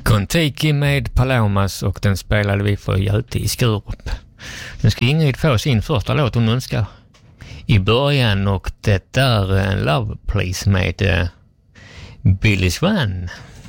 Kon-Tiki med Palomas och den spelade vi för Göte i Skurup. Nu ska Ingrid få sin första låt hon önskar i början och det är en Love Please med Billy Swan.